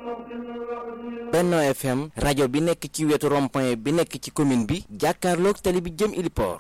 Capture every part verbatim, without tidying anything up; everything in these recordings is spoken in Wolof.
Benno F M rajo bi nekk ci wetu rond-point bi nekk ci commune bi jàkkaarloog tali bi jëm Iliport.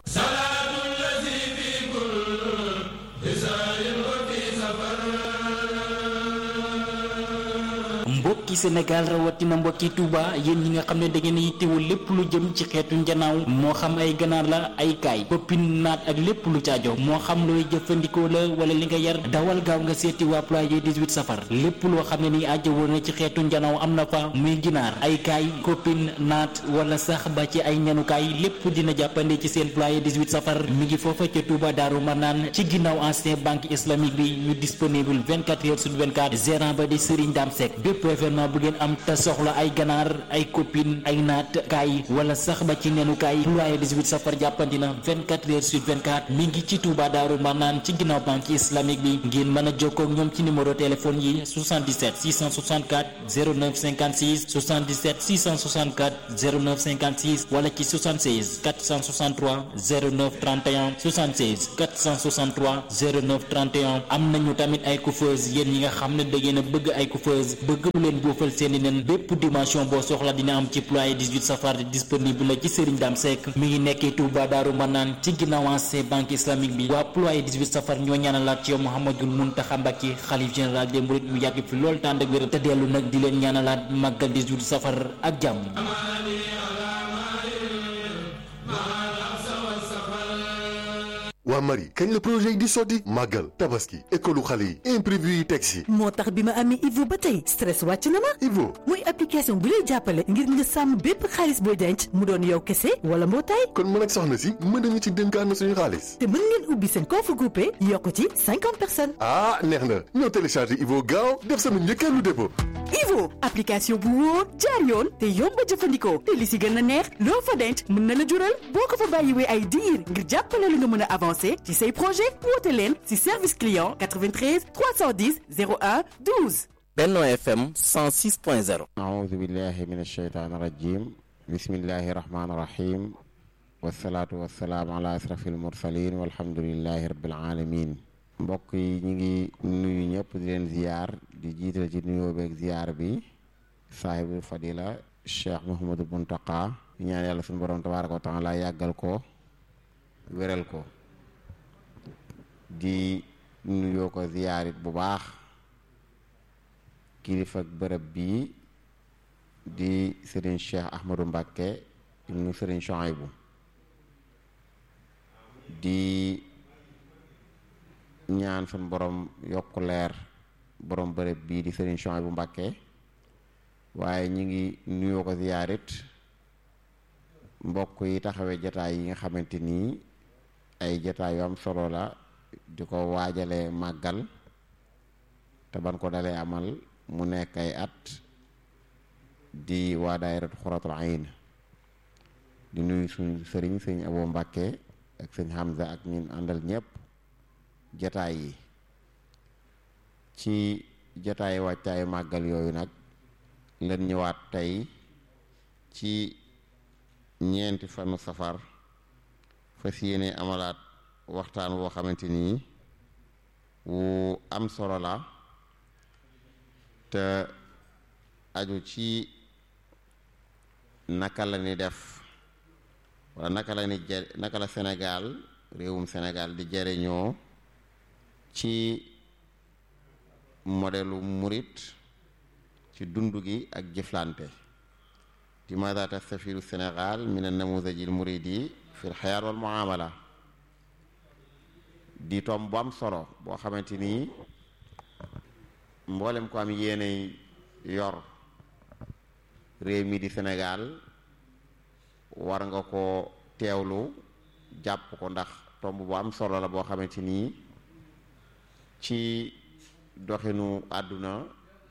mbokki Sénégal rawatina mbokki Touba yéen ñi nga xam ne da ngeen yittewoo lépp lu jëm ci xeetu njanaaw moo xam ay ganaar la ay kaay poppin naat ak lépp lu caajo moo xam looy jëfandikoo la wala li nga yar dawal gaaw nga seeti waa ployé dix-huit safar lépp loo xam ne ni ajjawoo na ci xeetu njanaaw am na fa muy ginaar ay kaay koppin naat wala sax ba ci ay ñanukaay lépp dina jàppande ci seen ployé dix-huit safar mi ngi foofa ca Touba Daaru Marnaan ci ginnaaw ancien banque islamique bi ñu disponible vingt-quatre heures sur vingt-quatre gérant ba di Serigne Dame Seck bépp événement bu ngeen am te soxla ay ganaar ay copine ay naat kaay wala sax ba ci nenu kaay ployé dix-huit safar jàppandi na vingt-quatre heures sur vingt-quatre mi ngi ci Touba Daaru Marnaan ci ginnaaw banque islamique bi ngeen mën a jokkoo ak ñoom ci numéro téléphone yi soixante-dix-sept six cent soixante-quatre zéro neuf cinquante-six soixante-dix-sept six cent soixante-quatre zéro neuf cinquante-six wala ci soixante-seize quatre cent soixante-trois zéro neuf trente et un soixante-seize quatre cent soixante-trois zéro neuf trente et un am nañu tamit ay coiffeuse yéen ñi nga xam ne da ngeen a bëgg ay coiffeuse bëgg lu leen boofal seeni nen bépp dimension boo soxla dina am ci ployé dix-huit safar disponible la ci Serigne Dame Seck mi ngi nekkee Touba Daaru Marnaan ci ginnaaw ancien banque islamique bi waa ployé dix-huit safar ñoo ñaanalaat ci yow Mouhamadoul Mountakha Mbacké xalif général des mourides mu yàgg fi lool tànd ak wér te dellu nag di leen ñaanalaat màggal dix-huit safar ak jàmm. waa Marie kañ la projet yi di sotti màggal tabaski école xale yi imprévu yi teg si moo tax bi ma amee Ivo ba tey stress wàcc na ma. Ivo muy application bu lay jàppale ngir nga sàmm bépp xaalis booy denc mu doon yow kese wala mbootaay. kon mën ak soxna si mën nañu ci dénkaan na suñu xaalis. te mën ngeen ubbi seen compte groupé yokk ci cinquante personnes. ah neex na ñoo téléchargé Ivo gaaw def sama njëkkeelu dépôt. Ivo application bu wóor jaar yoon te yomb a jëfandikoo te li si gën a neex loo fa denc mën na la jural boo ko fa bàyyiwee ay diir ngir jàppale la nga mën a avancer ci say projet woote leen ci service client quatre-vingt-treize trois cent dix zéro un douze. Benno F M cent six point zéro. aoudu billahi min ashaytaani rajim bismillahi rahmaani rahim wasalaatu wasalaam ala asrafil mursalin walhamdulillahi rabbil alamin mbokk yi ñu ngi nuyu ñëpp di leen ziyaar di jiital ci nuyoo beeg ziyaar bi saahibul fadila Cheikh Mouhamadou Mountakha ñaan yàlla suñu borom tabaaraka wa taala yàggal ko wéral ko di nuyoo ko ziyaarit bu baax kilifa ak bërëb bii di Serigne Cheikh Ahmadou Mbacké ibnu Serigne Chouaïbou di ñaan sun borom yokk leer borom bërëb bii di Serigne Chouaïbou Mbacké waaye ñi ngi nuyoo ko ziyaarit mbokk yi taxawee jataay yi nga xamante nii ay jataay yu am solo la di ko waajale màggal te ban ko dalee amal mu nekk ay at di waa daayiratu Xuratul Ayn di nuyu suñu sëriñ sëñ Abo Mbacké ak sëñ Hamza ak ñun àndal ñëpp jataay yi ci jataay wàccaayu màggal yooyu nag leen ñëwaat tey ci ñeenti fanu safar fas yéene amalaat waxtaan woo xamante nii wu am solo la te aju ci naka la ni def wala naka la ni jë naka la Sénégal réewum Sénégal di jëriñoo ci modelu murit ci dund gi ak jëflante di maada tastafiru Sénégal min an-namuzajil muridi fi al-hayaat wal muamala di tom bu am solo boo xamante ni mboolem ko am yéene yor réew mi di Sénégal war nga ko teewlu jàpp ko ndax tomb bu am solo la boo xamante ni ci doxinu àdduna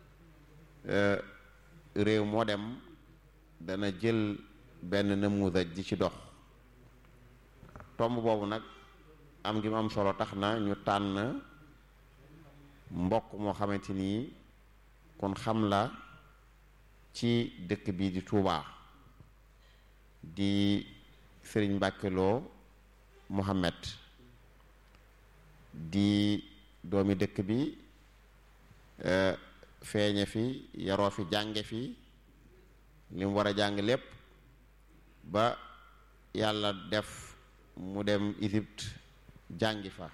réew moo dem dana jël benn namuzaj di ci dox tomb boobu nag am ngi mu am solo tax na ñu tànn mbokk moo xamante ni kon xam la ci dëkk bi di Touba di Serigne Mbacké Lo Mohamed di doomi dëkk bi feeñe fi yaroo fi jànge fi li mu war a jàng lépp ba yàlla def mu dem Égypte jàngi fa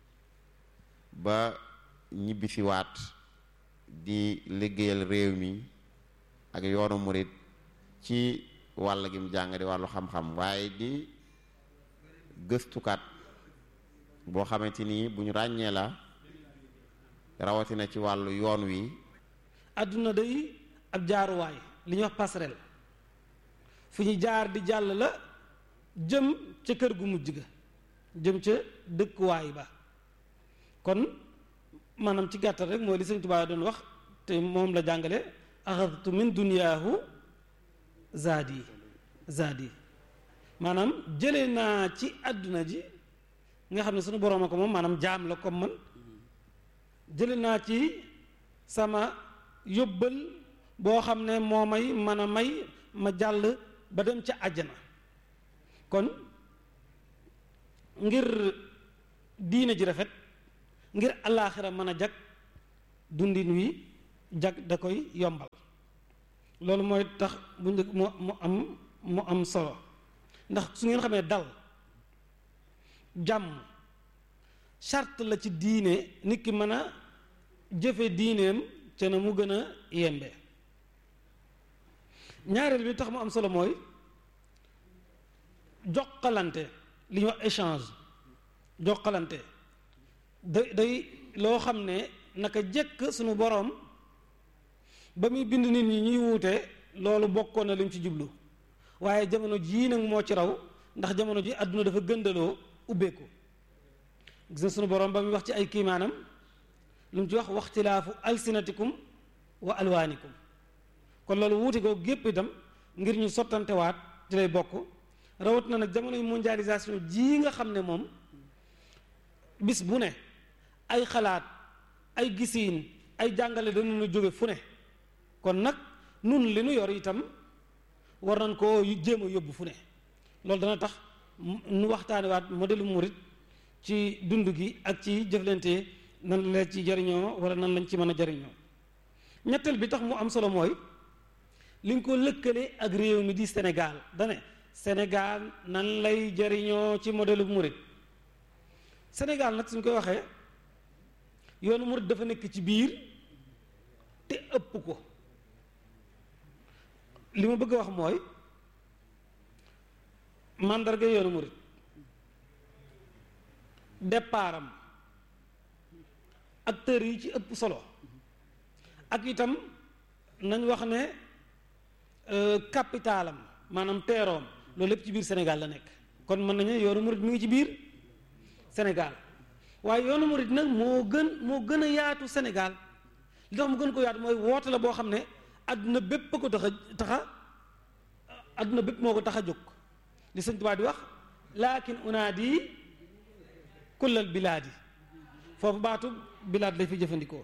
ba ñibbisiwaat di liggéeyal réew mi ak yoonu murit ci wàll gi mu jàng di wàllu xam-xam waaye di gëstukat boo xamante ni bu ñu ràññee la rawatina ci wàllu yoon wi. àdduna day ab jaaruwaay li ñuy wax passerelle fu ñu jaar di jàll la jëm ca kër gu mujj ga jëm ca dëkkuwaay ba kon maanaam ci gàttal rek mooy li Sëñ Tuubaa doon wax te moom la jàngale axadtu min dunyaahu zaadi zaadi maanaam jëlee naa ci àdduna ji nga xam ne suñu boroom a ko moom maanaam jaam la comme man jëlee naa ci sama yóbbal boo xam ne moo may mën a may ma jàll ba dem ca àjjana kon ngir diine ji rafet ngir alaaxira mën a jag dundin wi jag da koy yombal loolu mooy tax bu njëkk mu mu am mu am solo ndax su ngeen xamee dal jàmm charte la ci diine nit ki mën a jëfe diineem ca na mu gën a yembe ñaareel bi tax mu am solo mooy jokkalante li ñuy wax échange jokkalante day day loo xam ne naka jekk suñu boroom ba muy bind nit ñi ñuy wuute loolu bokkoon na li mu ci jublu waaye jamono jii nag moo ci raw ndax jamono ji àdduna dafa gëndaloo ubbeeku gis na suñu boroom ba muy wax ci ay kiimaanam lu mu ci wax waxtilaafu alsinatikum wa alwaanikum kon loolu wuute ko gépp itam ngir ñu sottantewaat ci lay bokk rawat na nag jamonoy mondialisation jii nga xam ne moom bis bu ne ay xalaat ay gisiin ay jàngale dañu jóge fu ne kon nag nun li nu yor itam war nañ koo jéem a yóbbu fu ne loolu dana tax nu waxtaanewaat modèle murit ci dund gi ak ci jëflante nan la ci jariñoo wala nan lañ ci mën a jariñoo ñetteel bi tax mu am solo mooy li nga ko lëkkale ak réew mi di Sénégal dane Sénégal nan lay jariñoo ci modèle murit Sénégal nag suñ koy waxee yoonu murit dafa nekk ci biir te ëpp ko li ma bëgg a wax mooy màndarga yoonu murit départam acteurs yi ci ëpp solo ak itam nañ wax ne capitalam maanaam teeroom loolu lépp ci biir Sénégal la nekk kon mën nañu yoonu murit mi ngi ci biir Sénégal waaye yoonu murit nag moo gën moo gën a yaatu Sénégal li tax mu gën ko yaatu mooy woote la boo xam ne àdduna bépp ko tax a taxa àdduna bépp moo ko tax a jóg li Sëñ Tuubaa di wax laakin unaadi kullal bilaadi foofu baatu bilaad lay fi jëfandikoo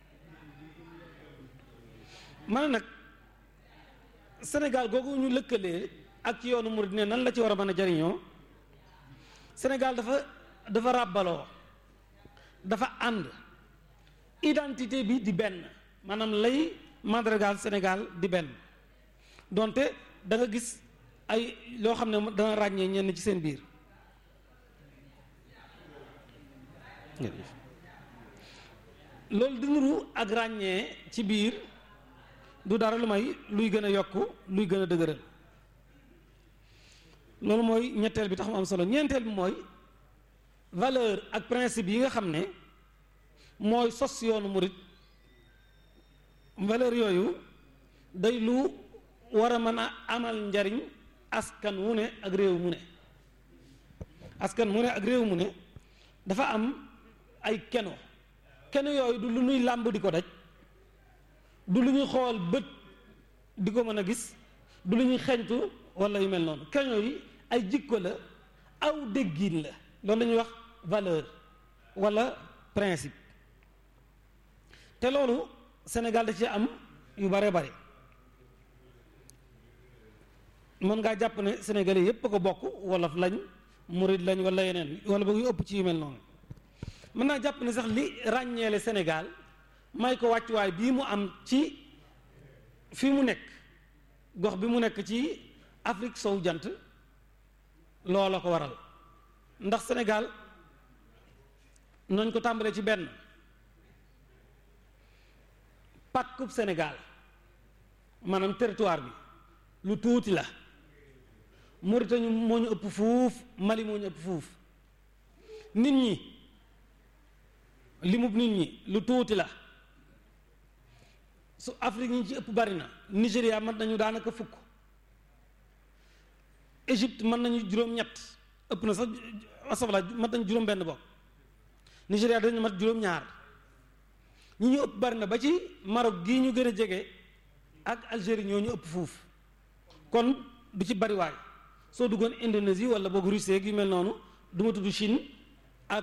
man nag Sénégal googu ñu lëkkalee ak ci yoonu murid ne nan la ci war a mën a jariñoo Sénégal dafa dafa ràbbaloo dafa ànd identité bi di benn maanaam lay mandargaal Sénégal di benn donte da nga gis ay loo xam ne dana ràññee ñenn ci seen biir loolu di nuru ak ràññee ci biir du dara lu may luy gën a yokk luy gën a dëgëral loolu mooy ñetteel bi tax mu am solo ñeenteel bi mooy valeur ak principe yi nga xam ne mooy sos yoonu murit valeur yooyu day lu war a mën a amal njariñ askan wu ne ak réew mu ne askan mu ne ak réew mu ne dafa am ay keno keno yooyu du lu ñuy làmb di ko daj du lu ñuy xool bët di ko mën a gis du lu ñuy xeñtu wala yu mel noonu keno yi ay jikko la aw déggin la loolu la ñuy wax valeur wala principe te loolu Sénégal da ci am yu bare bare mën ngaa jàpp ne sénégalais yépp a ko bokk wolof lañ murid lañ wala yeneen wala ba yu ëpp ci yu mel noonu mën naa jàpp ne sax li ràññeele Sénégal may ko wàccuwaay bii mu am ci fi mu nekk gox bi mu nekk ci Afrique sowu jant loola ko waral ndax Sénégal nañ ko tàmbalee ci benn pàkkub Sénégal maanaam territoire bi lu tuuti la Mauritanie moo ñu ëpp fuuf Mali moo ñu ëpp fuuf nit ñi limub nit ñi lu tuuti la su Afrique ñi ci ëpp bari na Nigéria mën nañu daanaka fukk Égypte mën nañu juróom-ñett ëpp na sax asabla mën nañu juróom-benn bokk Nigéria dañu mat juróom-ñaar ñi ñu ëpp bari na ba ci Maroc gii ñu gën a jege ak Algérie ñoo ñu ëpp fuuf kon du ci bariwaay soo duggoon Indonésie wala boog Russie yu mel noonu du ma tudd Chine ak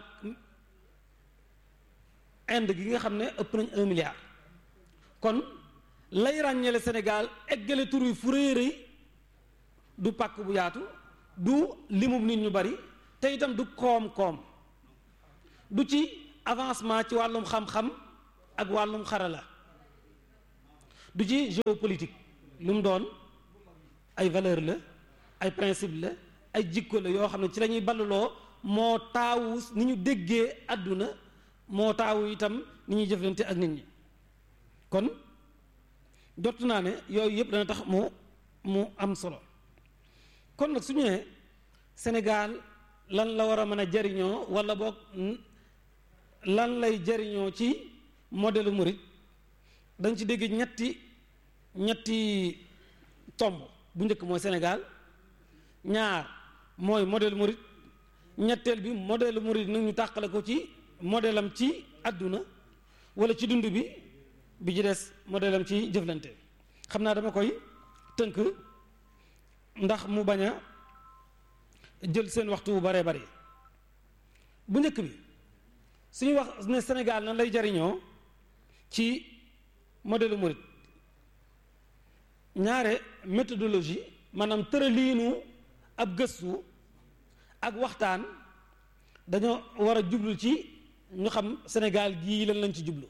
Inde gi nga xam ne ëpp nañ un milliard kon lay ràññeele Sénégal eggale tur wi fu rëy rëy du pàkk bu yaatu du limub nit ñu bari te itam du koom-koom du ci avancement ci wàllum xam-xam ak wàllum xarala du ci géopolitique lu mu doon ay valeur la ay principe la ay jikko la yoo xam ne ci la ñuy balluloo moo taawu ni ñu déggee àdduna moo taawu itam ni ñuy jëflante ak nit ñi kon jot naa ne yooyu yëpp dana tax mu mu am solo kon nag su ñu nee Sénégal lan la war a mën a jariñoo wala boog lan lay jariñoo ci modèle murit dañ ci dégg ñetti ñetti tomb bu njëkk mooy Sénégal ñaar mooy modèle murit ñetteel bi modèle murit nag ñu tàqale ko ci modèle am ci àdduna wala ci dund bi bi ci des modèle am ci jëflante xam naa dama koy tënk ndax mu bañ a jël seen waxtu bu baree bari bu njëkk bi suñu wax ne Sénégal nan lay jariñoo ci modèle murit ñaare méthodologie maanaam tëraliinu ab gëstu ak waxtaan dañoo war a jublu ci ñu xam Sénégal gii lan lañ ci jublu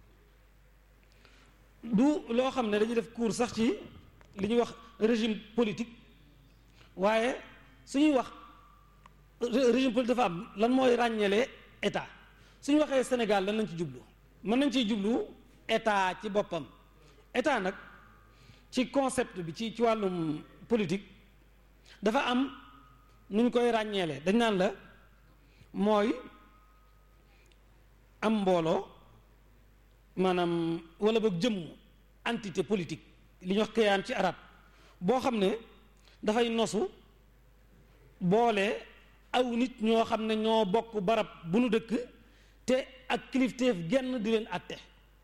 du loo xam ne dañuy def cours sax ci li ñuy wax régime politique waaye suñuy wax régime politique dafa am lan mooy ràññeele état suñu waxee Sénégal lan lañ ci jublu mën nañ ciy jublu état ci boppam état nag ci concept bi ci ci wàllum politique dafa am nu ñu koy ràññeele dañ naan la mooy am mbooloo maanaam wala boog jëmm entité politique li ñuy wax kayaan ci arab boo xam ne dafay nosu boole aw nit ñoo xam ne ñoo bokk barab bu nu dëkk te ak kilifteef genn di leen àtte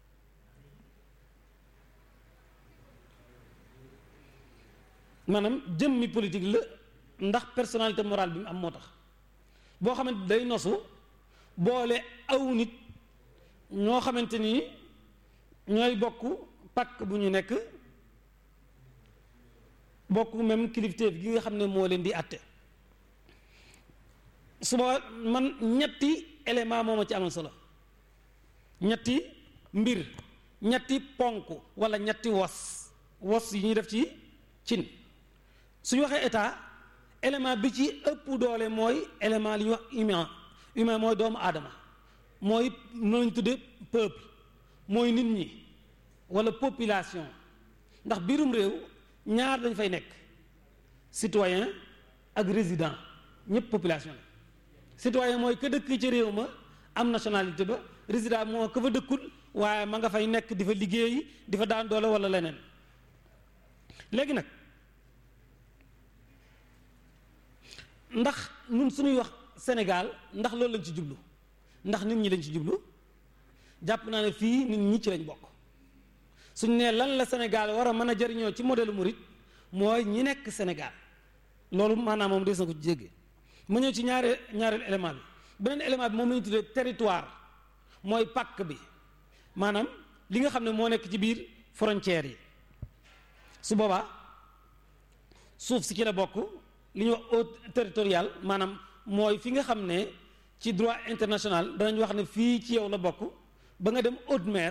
maanaam jëmmi politique la ndax personnalité morale bi mu am moo tax boo xamante day nosu boole aw nit ñoo xamante ni ñooy bokk pàkk bu ñu nekk bokk même kilifteef gi nga xam ne moo leen di àtte suba man ñetti élément moo ma ci amal solo ñetti mbir ñetti ponk wala ñetti wos wos yi ñuy def ci cin suñu waxee état élément bi ci ëpp doole mooy élément li ñuy wax humain humain mooy doomu aadama mooy noonu tudde peuple mooy nit ñi wala population ndax biirum réew ñaar dañ fay nekk citoyen ak résident ñëpp population la citoyen mooy ka dëkk ci réew ma am nationalité ba résident moo ka fa dëkkul waaye ma nga fay nekk di fa liggéey di fa daan doole wala leneen léegi nag ndax ñun suñuy wax Sénégal ndax loolu lañ ci jublu ndax nit ñi lañ ci jublu jàpp naa ne fii nit ñi ci lañ bokk suñ ne lan la Sénégal war a mën a jariñoo ci modèle murit mooy ñi nekk Sénégal loolu maanaam moom des na ko ci jégge ma ñëw ci ñaare ñaareel élément bi beneen élément bi moom la ñu tuddee territoire mooy pàkk bi maanaam li nga xam ne moo nekk ci biir frontières yi su boobaa suuf si ci la bokk li ñuy wax eau territoriale maanaam mooy fi nga xam ne ci droit international danañ wax ne fii ci yow la bokk ba nga dem haute mer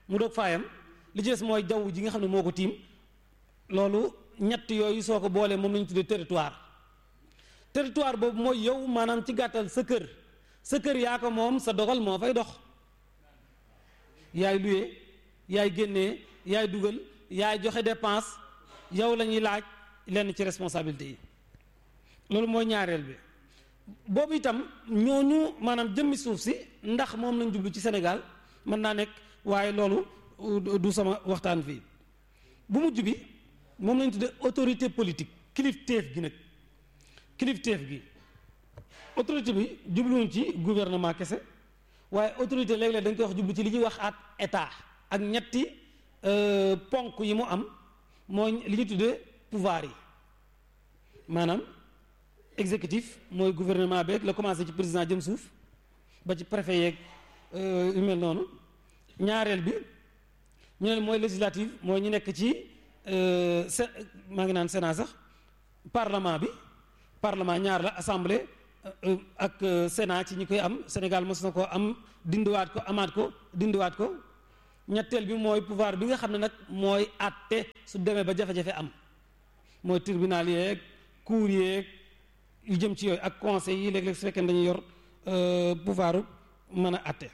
mu doog faayam li ci des mooy jaww ji nga xam ne moo ko tiim loolu ñett yooyu soo ko boolee moom la ñu tuddee territoire territoire boobu mooy yow maanaam ci gàttal sa kër sa kër yaa ko moom sa dogal moo fay dox yaay luye yaay génnee yaay dugal yaay joxe dépense yow la ñuy laaj lenn ci responsabilité yi loolu mooy ñaareel bi boobu itam ñooñu maanaam jëmmi suuf si ndax moom lañ jublu ci Sénégal mën naa nekk waaye loolu du sama waxtaan fii bu mujj bi moom lañ tuddee autorité politique kilifteef gi nag kilifteef gi autorité bi jubluwuñ ci gouvernement kese waaye autorité léeg-léeg dañ koy wax jublu ci li ñuy wax at état ak ñetti ponk yi mu am mooy li ñuy tuddee pouvoir yi maanaam exécutif mooy gouvernement beeg la commencé ci président jëm suuf ba ci préfet yeeg yu mel noonu ñaareel bi ñu ne mooy législative mooy ñu nekk ci maa ngi naan Sénat sax parlement bi parlement ñaar la assemblée ak Sénat ci ñi koy am Sénégal mos na koo am dindiwaat ko amaat ko dindiwaat ko ñetteel bi mooy pouvoir bi nga xam ne nag mooy àtte su demee ba jafe-jafe am mooy tribunal yeeg cour yeeg yu jëm ci yooyu ak conseil yi léeg-léeg su fekkee dañuy yor pouvoir mën a àtte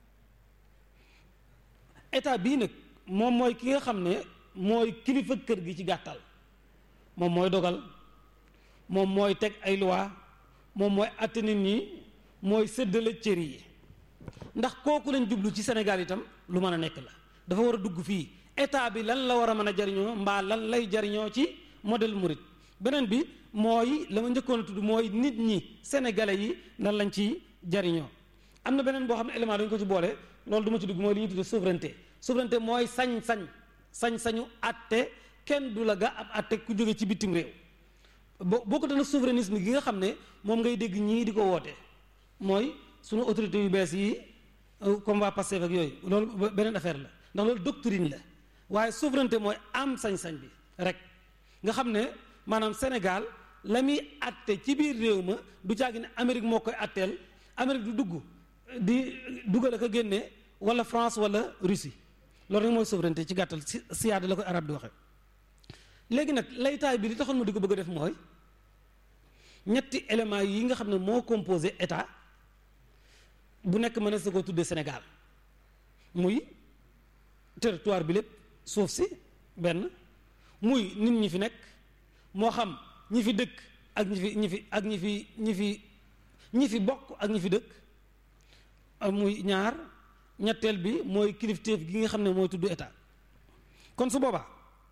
état bii nag moom mooy ki nga xam ne mooy kilifa kër gi ci gàttal moom mooy dogal moom mooy teg ay loi moom mooy àtte nit ñi mooy séddale cër yi ndax kooku lañ jublu ci Sénégal itam lu mën a nekk la dafa war a dugg fii état bi lan la war a mën a jariñoo mbaa lan lay jariñoo ci modèle murit beneen bi mooy la ma njëkkoon a tudd mooy nit ñi sénégalais yi lan lañ ci jariñoo am na beneen boo xam ne élément dañu ko ci boole loolu du ma ci dugg mooy li ñuy tuddee souveraineté souveraineté mooy sañ-sañ sañ-sañu àtte kenn du la ga ab àtte ku jóge ci bitim réew boo boo ko dana souverainisme gi nga xam ne moom ngay dégg ñii di ko woote mooy sunu autorité yu bees yi comme waa Pastef ak yooyu loolu beneen affaire la ndax loolu doctrine la waaye souveraineté mooy am sañ-sañ bi rek nga xam ne maanaam Sénégal la muy àtte ci biir réew ma du caagi ne Amérique moo koy àtteel Amérique du dugg di dugal ak a génne wala France wala Russie loolu rek mooy souveraineté ci gàttal si siyaada la koy arab di waxe léegi nag laytaay bi li taxoon ma di ko bëgg a def mooy ñetti éléments yi nga xam ne moo composé état bu nekk mën na sa ko tuddee Sénégal muy territoire bi lépp suuf si benn muy nit ñi fi nekk moo xam ñi fi dëkk ak ñi fi ñi fi ak ñi fi ñi fi ñi fi bokk ak ñi fi dëkk muy ñaar ñetteel bi mooy kilifteef gi nga xam ne mooy tudd état kon su boobaa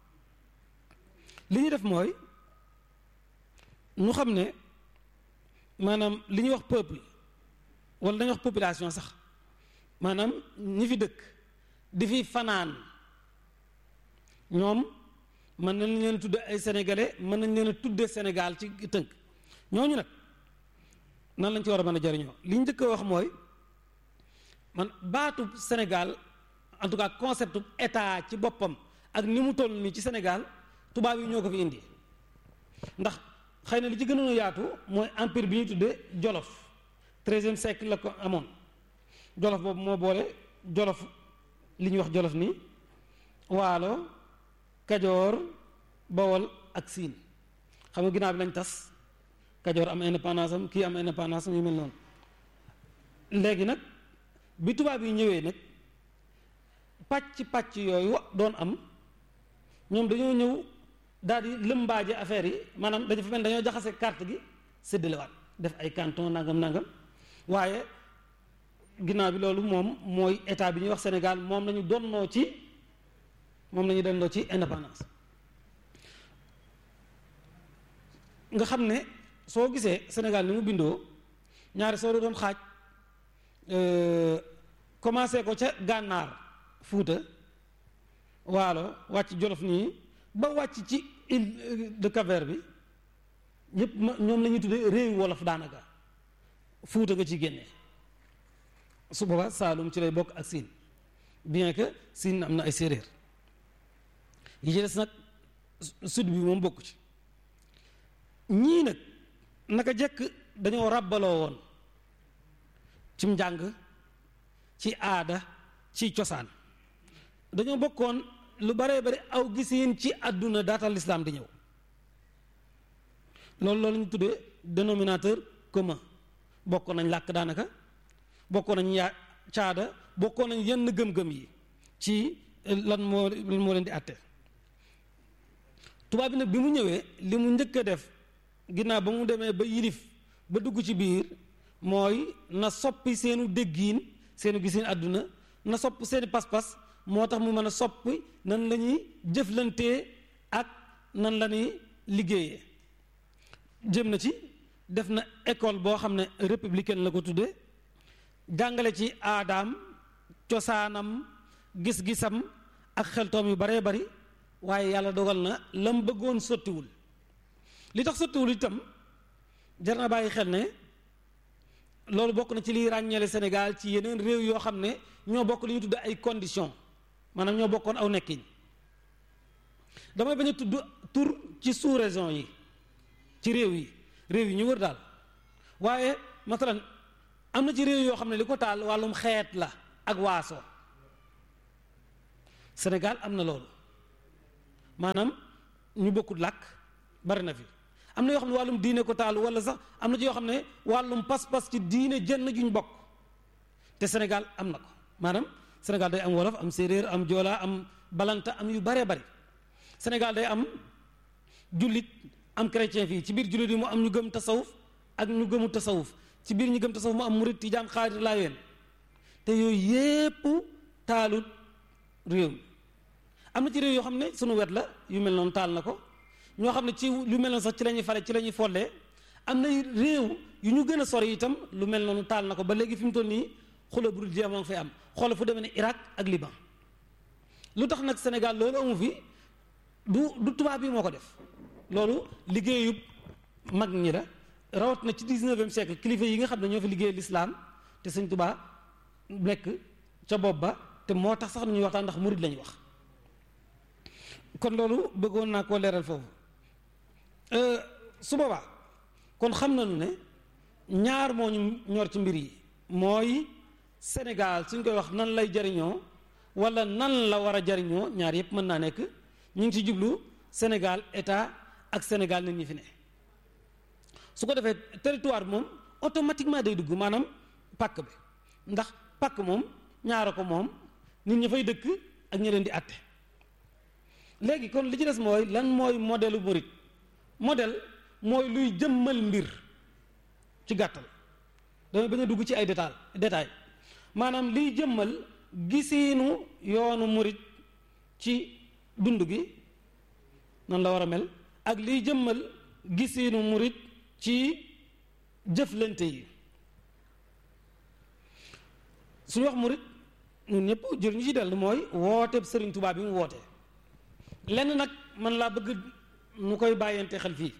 li ñuy def mooy ñu xam ne maanaam li ñuy wax peuple wala dañuy wax population sax maanaam ñi fi dëkk di fi fanaan ñoom mën nañ leen tudde ay sénégalais mën nañ leen a tudde Sénégal ci tënk ñooñu nag nan lañ ci war a mën a jariñoo li ñu njëkk a wax mooy man baatu Sénégal en tout cas concept état ci boppam ak ni mu toll nii ci Sénégal tubaab yi ñoo ko fi indi ndax xëy na li ci gënoon a yaatu mooy empire bi ñuy tuddee Jolof treizième siècle la ko amoon Jolof boobu moo boole Jolof li ñuy wax Jolof nii Waalo Kajoor Bawol ak Siin xam nga ginnaaw bi lañ tas Kajoor am indépendance am kii am indépendance am yu mel noonu léegi nag bi tubaab yi ñëwee nag pàcc pàcc yooyu doon am ñoom dañoo ñëw daal di lëmbaaje affaire yi maanaam dañu fa mel dañoo jaxase carte gi séddalewaat def ay canton nangam nangam waaye ginnaaw bi loolu moom mooy état bi ñuy wax Sénégal moom lañu donnoo ci moom la ñu donnoo ci indépendance nga xam ne soo gisee Sénégal ni mu bindoo ñaari soo doon xaaj commencé ko ca gànnaar Fuuta Waalo wàcc Jolof nii ba wàcc ci île de Cap-Vert bi ñëpp ñoom la ñuy tuddee réew wolof daanaka Fuuta nga ci génnee su boobaa Saalum ci lay bokk ak Siin bien que Siin am na ay séeréer yi ci des nag sud bi moom bokk ci ñii nag naka jekk dañoo ràbbaloo woon ci njàng ci aada ci cosaan dañoo bokkoon lu baree bari aw gisiin ci àdduna daatal lislaam di ñëw loolu loolu ñu tuddee dénominateur commun bokkoon nañ làkk daanaka bokkoon nañ yaa caada bokkoon nañ yenn gëm-gëm yi ci lan moo lan moo leen di àtte tubaab bi nag bi mu ñëwee li mu njëkk a def ginnaaw ba mu demee ba yilif ba dugg ci biir mooy na soppi seenu déggiin seenu gisiin àdduna na sopp seeni pas-pas moo tax mu mën a soppi nan la ñuy jëflantee ak nan la ñuy liggéeyee jëm na ci def na école boo xam ne républicaine la ko tuddee jàngale ci aadaam cosaanam gis-gisam ak xeltoom yu baree bari waaye yàlla dogal na lam bëggoon sottiwul li tax sottiwul itam jar na bàyyi xel ne loolu bokk na ci liy ràññeele Sénégal ci yeneen réew yoo xam ne ñoo bokk li ñu tudd ay conditions maanaam ñoo bokkoon aw nekkin damay bañ a tudd tur ci sous-région yi ci réew yi réew yi ñu wër daal waaye masalan am na ci réew yoo xam ne li ko taal wàllum xeet la ak waaso Sénégal am na loolu maanaam ñu bokkut làkk bari na fi am na yoo xam ne wàllum diine ko taal wala sax am na ci yoo xam ne wàllum pas-pas ci diine jënn juñ bokk te Sénégal am na ko maanaam Sénégal day am wolof am séeréer am joola am balanta am yu baree bari Sénégal day am jullit am chrétien fii ci biir jullit yi mu am ñu gëm tasawuf ak ñu gëmu tasawuf ci biir ñu gëm tasawuf mu am murit tijaan xaadir laayeen te yooyu yépp taalut réew mi am na ci réew yoo xam ne sunu wet la yu mel noonu taal na ko ñoo xam ne ci lu mel noonu sax ci la ñuy fare ci la ñuy follee am na réew yu ñu gën a sori itam lu mel noonu taal na ko ba léegi fi mu toll nii xula burul jéem a ngi fay am xoola fu demee ne Irak ak Liban lu tax nag Sénégal loolu amu fi du du tubaab bi moo ko def loolu liggéeyub mag ñi la rawat na ci dix-neuvième siècle kilifa yi nga xam ne ñoo fi liggéey l'islam te Sëñ Tuubaa nekk ca bopp ba te moo tax sax nañuy waxtaan ndax murid lañuy wax kon loolu bëggoon naa koo leeral foofu su boobaa kon xam nañu ne ñaar moo ñu ñor ci mbir yi mooy Sénégal suñ koy wax nan lay jariñoo wala nan la war a jariñoo ñaar yëpp mën naa nekk ñu ngi ci jublu Sénégal état ak Sénégal nit ñi fi ne su ko defee territoire moom automatiquement day dugg maanaam pàkk bi ndax pàkk moom ñaara ko moom nit ñi fay dëkk ak ñi leen di àtte léegi kon li ci des mooy lan mooy modèle murit modèle mooy luy jëmmal mbir ci gàttal damay bañ a dugg ci ay détail détail maanaam liy jëmmal gisiinu yoonu murit ci dund gi nan la war a mel ak liy jëmmal gisiinu murit ci jëflante yi suñu wax murit ñun ñëpp jël ñu ci dellu mooy wooteeb Sëriñ Tuubaa bi mu woote lenn nag man laa bëgg nu koy bàyyante xel fii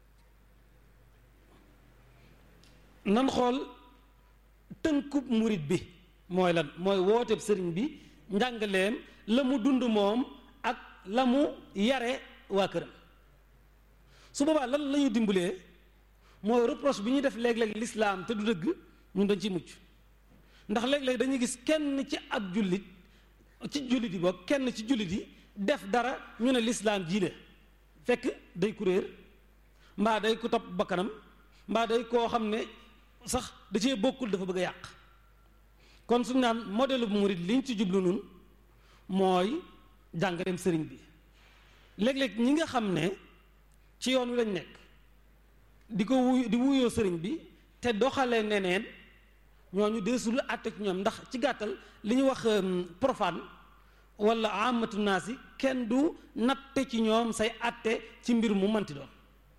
nan xool tënkub murit bi mooy lan mooy wooteeb sëriñ bi njàngaleem la mu dund moom ak la mu yare waa këram su boobaa lan la ñuy dimbalee mooy reproche bi ñuy def léeg-léeg lislaam te du dëgg ñun dañ ciy mucc ndax léeg-léeg dañuy gis kenn ci ab jullit ci jullit yi boog kenn ci jullit yi def dara ñu ne lislaam jii la fekk day kuréer mbaa day ku topp bakkanam mbaa day koo xam ne sax da cee bokkul dafa bëgg a yàq kon suñu naan modèle bu murid liñ ci jublu nun mooy jàngaleem sëriñ bi léeg-léeg ñi nga xam ne ci yoon wi lañ nekk di ko wuy di wuyoo sëriñ bi te doxalee neneen ñooñu deesul àtte ci ñoom ndax ci gàttal li ñu wax profane wala amatu naasi kenn du natte ci ñoom say àtte ci mbir mu manti doon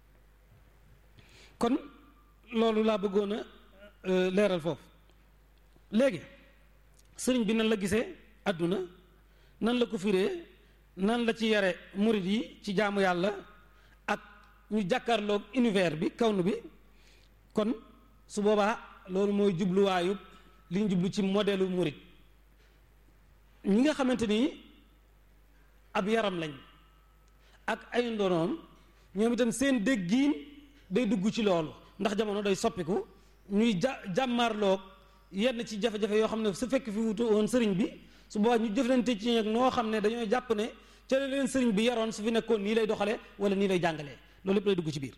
kon loolu laa bëggoon a leeral foofu léegi sëriñ bi nan la gisee àdduna nan la ko firee nan la ci yare murid yi ci jaamu yàlla ak ñu jàkkaarloog univers bi kawnu bi kon su boobaa loolu mooy jubluwaayub li ñu jublu ci modèlu murid ñi nga xamante ni ab yaram lañ ak ay ndonoom ñoom itam seen déggiin day dugg ci loolu ndax jamono day soppiku ñuy ja jàmmaarloog yenn ci jafe-jafe yoo xam ne su fekk fi wutu woon sëriñ bi su boobaa ñu jëflante ci ñeeg noo xam ne dañoo jàpp ne ca la leen sëriñ bi yaroon su fi nekkoon nii lay doxalee wala nii lay jàngalee loolu lépp lay dugg ci biir.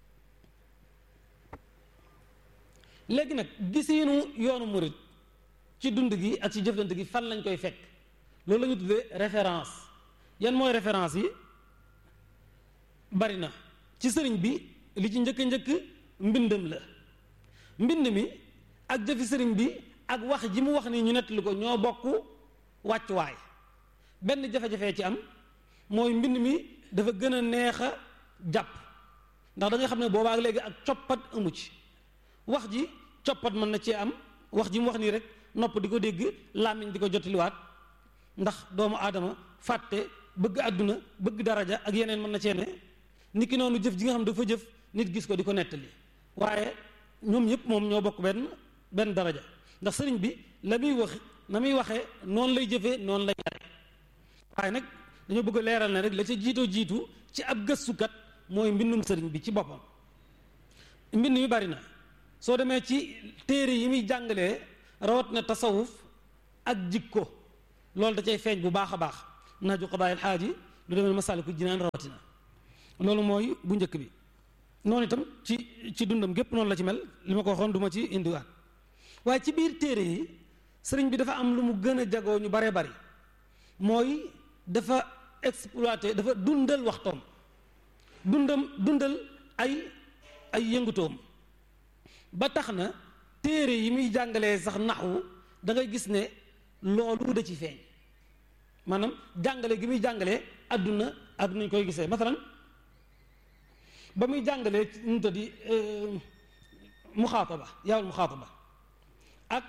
léegi nag gisiinu yoonu murid ci dund gi ak ci jëflante gi fan lañ koy fekk loolu la ñu tuddee référence. yan mooy référence yi bari na ci sëriñ bi li ci njëkk njëkk mbindam la mbind mi ak jëfi sëriñ bi ak wax ji mu wax ni ñu nettali ko ñoo bokk wàccuwaay benn jafe-jafe ci am mooy mbind mi dafa gën a neex a jàpp ndax da nga xam ne boobaa léegi ak coppat amu ci wax ji coppat mën na cee am wax ji mu wax nii rek nopp di ko dégg làmmiñ di ko jottaliwaat ndax doomu aadama fàtte bëgg àdduna bëgg daraja ak yeneen mën na cee ne nit ki noonu jëf ji nga xam dafa jëf nit gis ko di ko nettali waaye ñoom ñëpp moom ñoo bokk benn benn daraja ndax sëriñ bi la muy wax na muy waxee noonu lay jëfee noonu lay yare waaye nag dañoo bëgg a leeral ne rek la ca jiitoo jiitu ci ab gëstukat mooy mbindum sëriñ bi ci boppam mbind mi bari na soo demee ci téere yi muy jàngalee rawat na tasawuf ak jikko loolu da cay feeñ bu baax a baax naaju qadaayil xaaji lu demee Masaalikul Jinaan rawatina loolu mooy bu njëkk bi noonu itam ci ci dundam gépp noonu la ci mel li ma ko waxoon du ma ci indiwaat waaye ci biir téere yi sëriñ bi dafa am lu mu gën a jagoo ñu baree bari mooy dafa exploité dafa dundal waxtoom dundam dundal ay ay yëngutoom ba tax na téere yi muy jàngalee sax naxwu da ngay gis ne loolu da ci feeñ maanaam jàngale gi muy jàngalee adduna ak nuñ koy gisee masalan ba muy jàngalee nu mu tëddi muxaataba yaawul muxaataba ak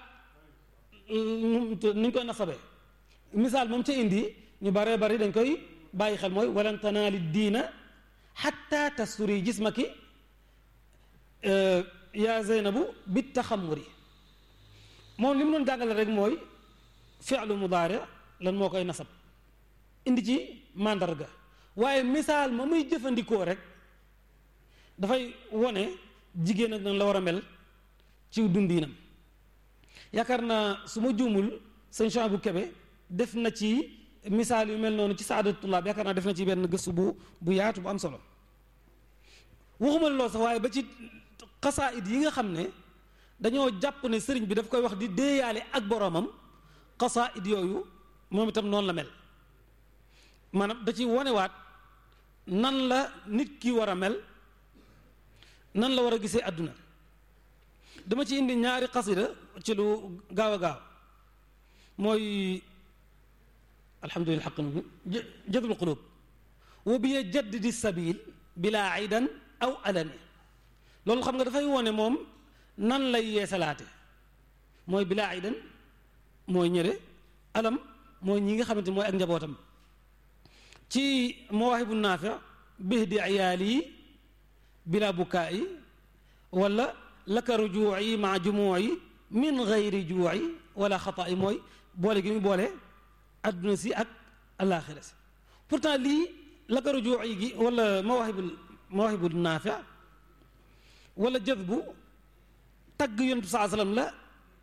nuñ koy nasabee misaal moom ca indi ñu baree bari dañ koy bàyyi xel mooy walan tanaali diina xatta tasturi jismaki yaa zeynabu bit taxamuri moom li mu doon jàngale rek mooy fi'lu mudaari lan moo koy nasab indi ci màndarga waaye misaal ma muy jëfandikoo rek dafay wone jigéen ak nan la war a mel ci dundiinam yaakaar naa su ma juumul sëñ Jean bu Kebe def na ci misaal yu mel noonu ci saadatu tullaab yaakaar naa def na ci benn gëstu bu bu yaatu bu am solo waxuma loolu sax waaye ba ci xasaayid yi nga xam ne dañoo jàpp ne sëriñ bi daf koy wax di déeyaale ak boroomam xasaayid yooyu moom itam noonu la mel maanaam da ci wonewaat nan la nit ki war a mel nan la war a gisee àdduna dama ci indi ñaari xasida ci lu gaaw a gaaw mooy alhamdulilah xaq na jadbul qulub wa bi jaddidi sabil bila aidan aw alani loolu xam nga dafay wone moom nan lay yeesalaate mooy bila aidan mooy ñëre alam mooy ñi nga xamante mooy ak njabootam ci mawaahibu naafi bihdi iyaali bila bukaayi wala laka rujuuci maa jumuuci min gayri juuci wala xataayi mooy boole gi mu boole adduna si ak alaaxira si pourtant lii laka rujuuci gi wala mawaahibu mawaahibu naafi wala jazbu tagg yonent bi saa sallam la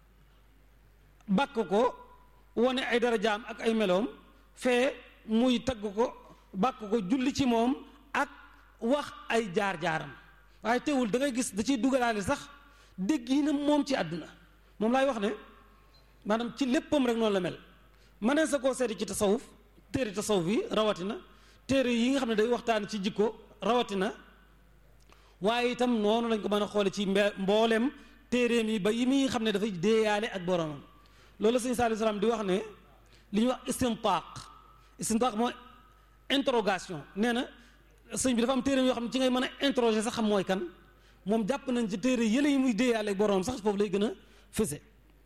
bàkk ko wane ay darajaam ak ay meloom fee muy tagg ko bàkk ko julli ci moom ak wax ay jaar-jaaram waaye teewul da ngay gis da ciy dugalaale sax dégg yi na moom ci àdduna moom laay wax ne maanaam ci léppam rek noonu la mel mënee sa koo seeti ci tasawuf téere tasawuf yi rawatina téere yi nga xam ne day waxtaan ci jikko rawatina waaye itam noonu lañ ko mën a xoole ci mboolem téereem yi ba yi muy xam ne dafay déeyaale ak boromam loolu la sëñ Saliou Salaam di wax ne li ñuy wax istintaaq istintaaq mooy interrogation nee na sëñ bi dafa am téereem yoo xam ne ci ngay mën a interroger sax xam mooy kan moom jàpp nañ ci téere yële yi muy déeyaale ak boromam sax foofu lay gën a fëse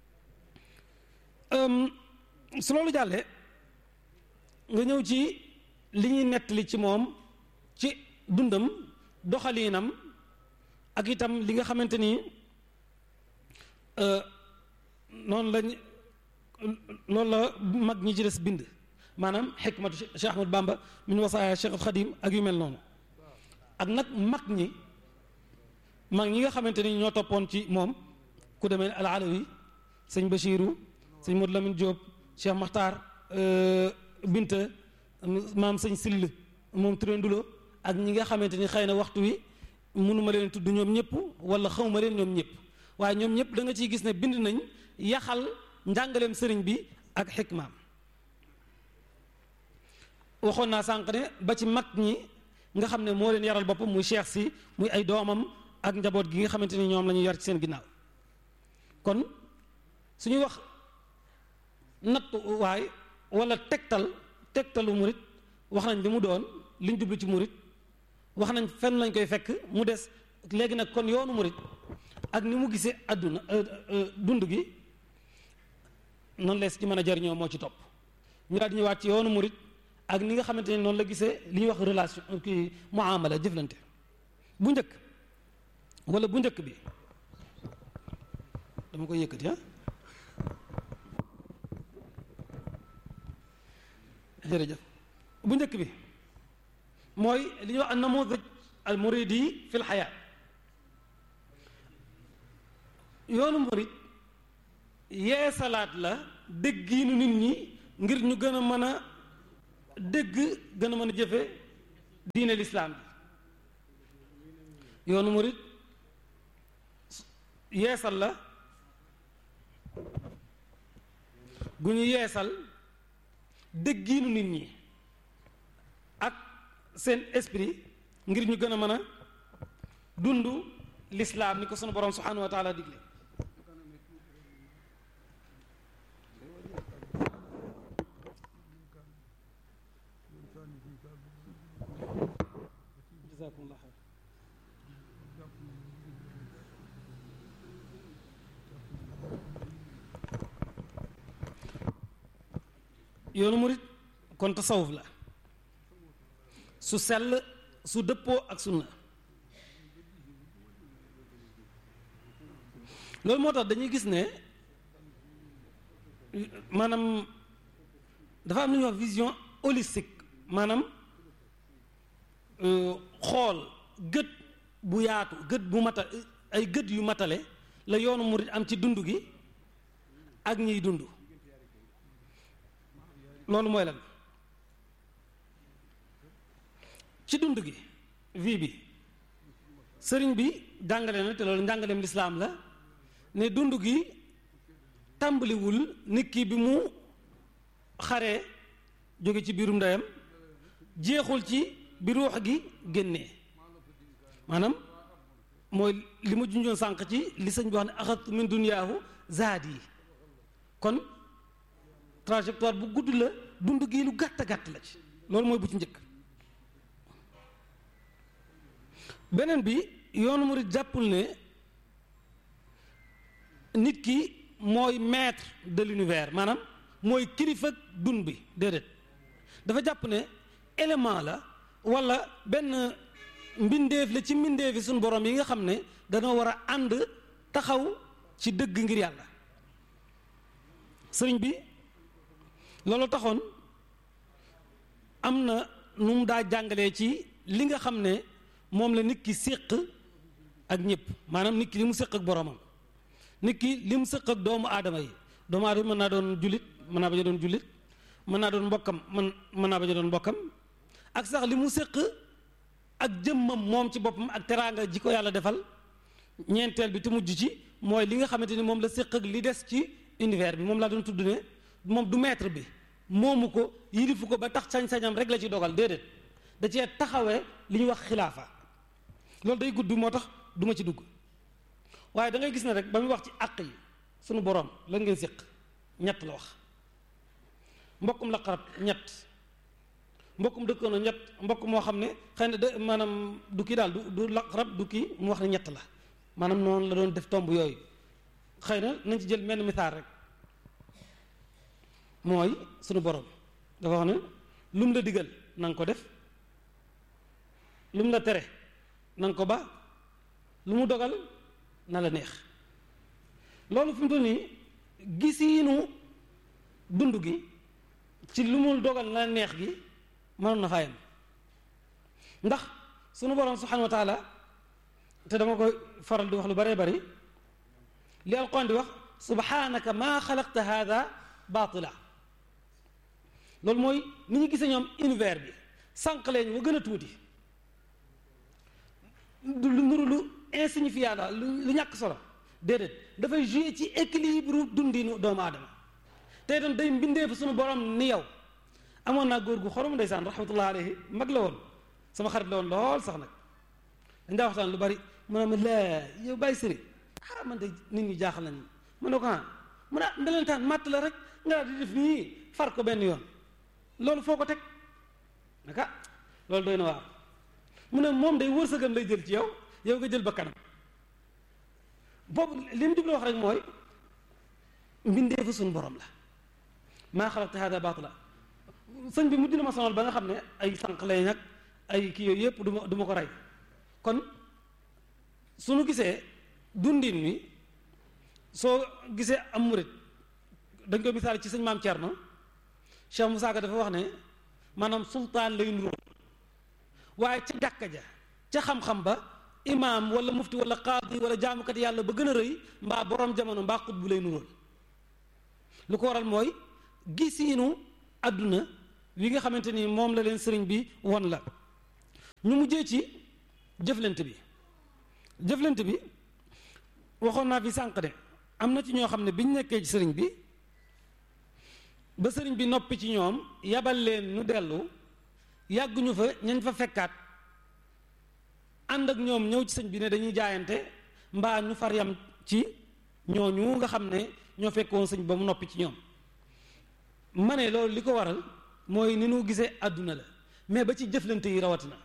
su loolu jàllee nga ñëw ci li ñuy nettali ci moom ci dundam doxaliinam ak itam li nga xamante ni noonu lañ loolu la mag ñi ci des bind maanaam xikmatu Cheikh Ahmad Bamba min wasaaya Cheikh Xadim ak yu mel noonu ak nag mag ñi mag ñi nga xamante ni ñoo toppoon ci moom ku demee al Alawi sëñ Bachiru sëñ Modou Lamine Diop Cheikh Makhtar Binta maam sëñ Sill moom Turendulo ak ñi nga xamante ni xëy na waxtu wi mënuma leen tudd ñoom ñëpp wala xawma leen ñoom ñëpp waaye ñoom ñëpp da nga ciy gis ne bind nañ yaxal njàngaleem sëriñ bi ak xikmaam. waxoon naa sànq ne ba ci mag ñi nga xam ne moo leen yaral boppam muy cheikh si muy ay doomam ak njaboot gi nga xamante ni ñoom la ñu yar ci seen ginnaaw kon suñuy wax nattu waay wala tegtal tegtalu murit wax nañ li mu doon liñ jublu ci murit wax nañ fenn lañ koy fekk mu des léegi nag kon yoonu murit ak ni mu gisee àdduna dund gi noonu lees ci mën a jariñoo moo ci topp ñu daal di ñëwaat ci yoonu murit ak ni nga xamante ne noonu la gisee li ñuy wax relation kii muamala jëflante bu njëkk wala bu njëkk bi dama koy yëkkati ah jërëjëf bu njëkk bi mooy li ñuy wax an namudaj al muridi fi l xayaa yoonu murid yee salaat la déggiinu nit ñi ngir ñu gën a mën a dégg gën a mën a jëfe diine lislaam bi yoonu murid yeesal la gu ñu yeesal déggiinu nit ñi ak seen esprit ngir ñu gën a mën a dund lislaam ni ko sunu borom subhanahu wa taala digle jazakumullah xayr yoonu murit kon tasawuf la su sell su dëppoo ak sunna loolu moo tax dañuy gis ne maanaam dafa am lu ñuy wax vision holistique maanaam xool gët bu yaatu gët bu matal ay gët yu matale la yoonu murit am ci dund gi ak ñiy dund loolu mooy lan ci dund gi vie bi sëriñ bi jàngale na te loolu njàngaleem lislaam la ne dund gi tàmbaliwul nit ki bi mu xaree jóge ci biirum ndeyam jeexul ci bi ruux gi génnee maanaam mooy li ma junjoon sànq ci li sëñ bi wax ne axat min duniyaahu zaad yi kon trajectoire bu gudd la dund gi lu gàtt gàtt la ci loolu mooy bu ci njëkk beneen bi yoonu murid jàppul ne nit ki mooy maître de l'univers maanaam mooy kilifa dund bi déedéet dafa jàpp ne élément la wala benn mbindeef la ci mbindeefi suñu borom yi nga xam ne dañoo war a ànd taxaw ci dëgg ngir yàlla sëriñ bi loolu taxoon am na nu mu daa jàngalee ci li nga xam ne moom la nit ki séq ak ñëpp maanaam nit ki li mu séq ak boromam nit ki li mu séq ak doomu aadama yi doomu aadama mën naa doon jullit mën naa bañ a doon jullit mën naa doon mbokkam mën mën naa bañ a doon mbokkam ak sax li mu séq ak jëmmam moom ci boppam ak teraanga ji ko yàlla defal ñeenteel bi te mujj ci mooy li nga xamante ni moom la séq ak li des ci univers bi moom laa doon tudd ne moom du maître bi moomu ko yilifu ko ba tax sañ-sañam rek la ci dogal déedéet da cee taxawee li ñuy wax xilaafa loolu day gudd moo tax du ma ci dugg waaye da ngay gis ne rek ba muy wax ci àq yi sunu borom lan ngeen séq ñett la wax mbokkum la xarab ñett mbokkum dëkkoon ñett mbokk moo xam ne xëy na de maanaam du kii daal du du la xarab du kii mu wax ne ñett la maanaam noonu la doon def tomb yooyu xëy na nañ ci jël menn misaal rek mooy sunu borom dafa wax ne lu mu la digal na nga ko def lu mu la tere na nga ko ba lu mu dogal na la neex loolu fi mu toll nii gisiinu dund gi ci lu mu dogal na la neex gi mënoon na faayam ndax sunu borom subhanahu wa taala te dama koy faral di wax lu bëree bëri li alquran di wax subhanaka maa xalaqta hada baatila loolu mooy ni ñu gisee ñoom univers bi sànq leen wa gën a tuuti du lu nuru lu insignifiant la lu ñàkk solo déedéet dafay jouer ci équilibre dundinu doomu aadama te itam day mbindee fa suñu borom ni yow. amoon naa góor gu xorom ndeysaan rahmatullah alayhi mag la woon sama xarit la woon lool sax nag dañ daa waxtaan lu bari mu ne ma laa yow bàyyi sëri ah man de nit ñi jaaxal nañu ma ne ko ah mu ne mbelentaan màtt la rek nga daal di def nii far ko benn yoon loolu foo ko teg naka loolu doy na waar mu ne moom day wërsëgam lay jël ci yow yow nga jël ba kanam boobu li mu jublu wax rek mooy mbindee fa suñu borom la maa xalaqta hada baatila sëñ bi mujj na ma sonal ba nga xam ne ay sànq lay nag ay kii yooyu yëpp du ma du ma ko rey kon suñu gisee dundin mi soo gisee am murit dañ koy misaal ci sëñ maam Thierno Cheikh Moussa Ka dafa wax ne maanaam sultaan lay nuroo waaye ca jàkka ja ca xam-xam ba imaam wala mufti wala qaadi wala jaamukat yàlla ba gën a rëy mbaa borom jamono mbaa xut bu lay nuróol lu ko waral mooy gisiinu àdduna wi nga xamante ni moom la leen sëriñ bi won la ñu mujjee ci jëflante bi jëflante bi waxoon naa fi sànq de am na ci ñoo xam ne biñ nekkee ci sëriñ bi ba sëriñ bi noppi ci ñoom yabal leen ñu dellu yàgguñu fa ñañ fa fekkaat ànd ak ñoom ñëw ci sëñ bi ne dañuy jaayante mbaa ñu far yam ci ñooñu nga xam ne ñoo fekkoon sëñ ba mu noppi ci ñoom ma ne loolu li ko waral mooy ni nu gisee àdduna la mais ba ci jëflante yi rawatina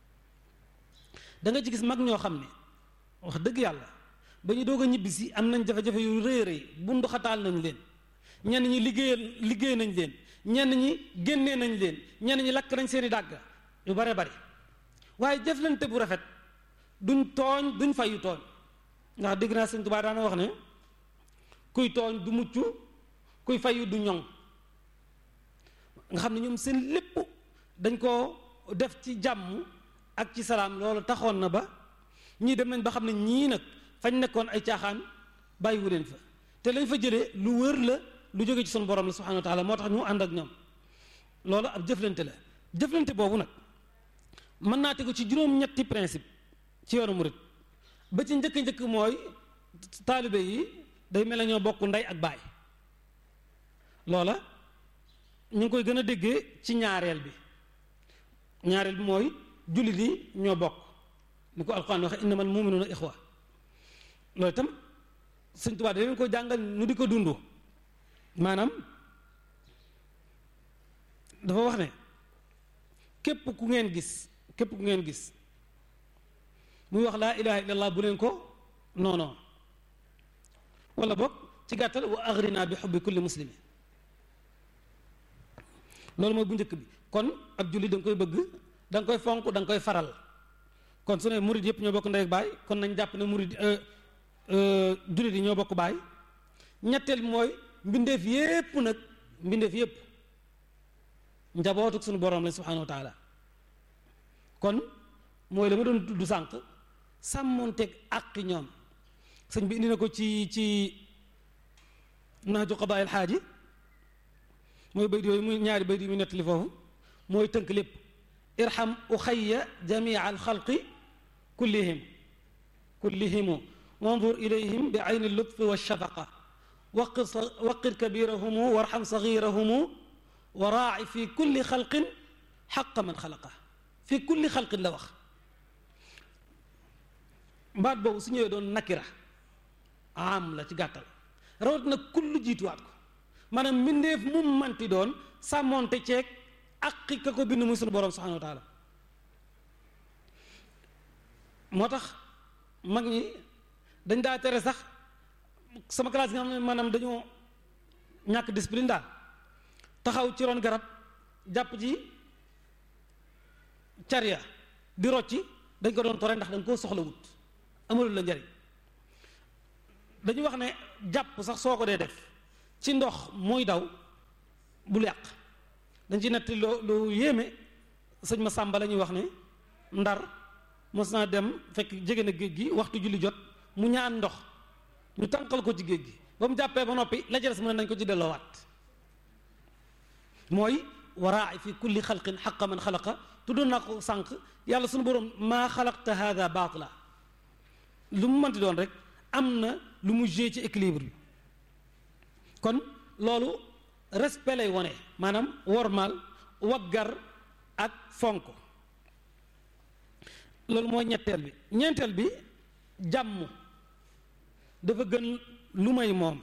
da nga ci gis mag ñoo xam ne wax dëgg yàlla ba ñu doog a ñibbisi am nañ jafe-jafe yu rëy rëy bundu xataal nañ leen ñenn ñi liggéeyal liggéey nañ leen ñenn ñi génnee nañ leen ñenn ñi lakk nañ seeni dàgg yu bare bari waaye jëflante bu rafet duñ tooñ duñ fayu tooñ ndax dégg naa sëñ Tuubaa daana wax ne kuy tooñ du mucc kuy fayu du ñoŋ nga xam ne ñoom seen lépp dañ ko def ci jàmm ak ci salaam loolu taxoon na ba ñii dem nañ ba xam ne ñii nag fañ nekkoon ay caaxaan bàyyiwu leen fa te lañ fa jëlee lu wër la lu jóge ci sunu borom la subhanahu wa taala moo tax ñu ànd ak ñoom loolu ab jëflante la jëflante boobu nag mën naa tegu ci juróom-ñetti principe ci yoonu murit ba ci njëkk-njëkk mooy taalibe yi day mel ne ñoo bokk ndey ak baay loola ñu ngi koy gën a déggee ci ñaareel bi ñaareel bi mooy jullit yi ñoo bokk ni ko alxuraan waxe innamal mu'minuuna ixwa loolu itam Sëñ Tuubaa da leen ko jàngal nu di ko dund maanaam dafa wax ne képp ku ngeen gis képp ku ngeen gis muy wax laa ilaha illallah bu leen ko noonoo wala boog ci gàttal wa agrina bi xubbi kulli muslimi loolu mooy bu njëkk bi kon ab julli da nga koy bëgg da nga koy fonk da nga koy faral kon su ne murid yëpp ñoo bokk ndey ak baay kon nañ jàpp ne murid jullit yi ñoo bokk baay ñetteel mooy mbindeef yépp nag mbindeef yépp njabootuk suñu borom la subhanahu wa taala kon mooy la ma doon tudd sànq sàmmoonteeg àqi ñoom sëñ bi indi na ko ci ci naaju qadaa'il xaaji mooy bayt yooyu muy ñaari bayt yi muy nettali foofu mooy tënk lépp irham uxayya jamia alxalqi kullihim kullihimu wandur ilayhim bi ayni lutfi walshafaqa waqir waqir kabirahumu warham sagirahumu wa raaci fi kulli xalqin xaqa man xalaqa fi kulli xalqin la wax mbaat boobu su ñëwee doon nakira am la ci gàttal rawat nag kullu jiituwaat ko maanaam mbindeef mu manti doon sàmmoonte ceeg aqi ka ko bind muy sunu borom subhanahu wa taala moo tax mag ñi dañ daa tere sax sama classe nga xam ne maanaam dañoo ñàkk discipline daal taxaw ci ron garab jàpp ci cariya di rocci dañ ko doon tore ndax dañ koo soxla wut amulul la njariñ dañu wax ne jàpp sax soo ko dee def ci ndox muy daw bul yàq dañ ci netti loo lu yéeme sëñ ma sàmba la ñuy wax ne ndar mos naa dem fekk jege na géej gi waxtu julli jot mu ñaan ndox ñu tànqal ko ci géej gi ba mu jàppee ba noppi la ca des mu ne nañ ko ci delloowaat mooy waraa'i fi kulli xalqin xaqa man xalaqa tuddoon naa ko sànq yàlla sunu borom maa xalaqta hada baatila lu mu mënti doon rek am na lu mu jee ci équilibre bi kon loolu respect lay wone maanaam wormaal waggar ak fonk loolu mooy ñetteel bi ñeenteel bi jàmm dafa gën lu may moom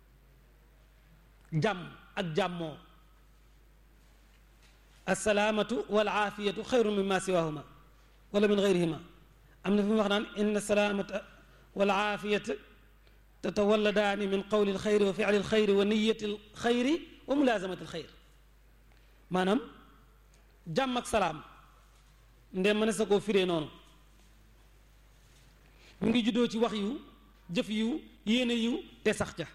jàmm ak jàmmoo assalaamatu wal aafiyatu xayrun mimma siwahuma wala min gayrihima am na fi mu wax naan inna salaamata wal aafiyata tatawalladaani min qawli alxayri wa fi'li alxayri wa niyati alxayri wa mulaazamati alxayr maanaam jàmm ak salaam ndem mën na sa koo firee noonu mu ngi juddoo ci wax yu jëf yu yéene yu te sax ca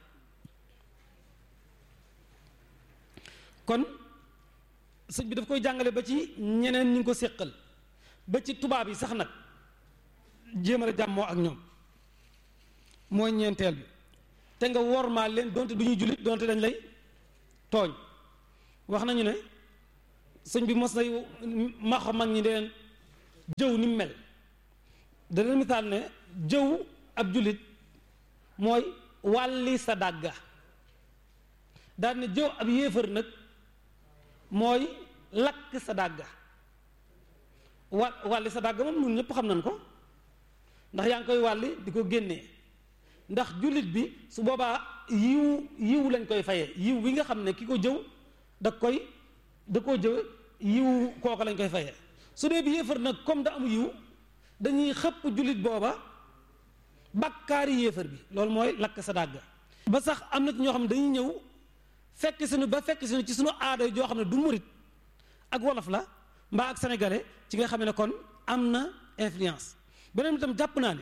kon sëñ bi daf koy jàngale ba ci ñeneen ñi ngi ko séqal ba ci tubaab yi sax nag jéem a jàmmoo ak ñoom mooy ñeenteel bi te nga wormaal leen donte du ñuy jullit donte dañ lay tooñ wax nañu ne sëñ bi mos nay maxo mag ñi deen jëw ni mu mel da leen misaal ne jëw ab jullit mooy wàlli sa dàgga daal ne jëw ab yéefar nag mooy lakk sa dàgga wa wàlli sa dàgga moom ñun ñëpp xam nañ ko ndax yaa ngi koy wàlli di ko génnee ndax jullit bi su boobaa yiw yiw lañ koy fayee yiw bi nga xam ne ki ko jëw da koy da koo jëw yiw kooka lañ koy fayee su dee bi yéefar nag comme da am yiw dañuy xëpp jullit booba bàkkaari yéefar bi loolu mooy lakk sa dàgga ba sax am na ci ñoo xam ne dañuy ñëw fekk suñu ba fekk suñu ci suñu aada joo xam ne du murit ak wolof la mbaa ak sénégalais ci nga xam ne kon am na influence beneen bi tam jàpp naa ne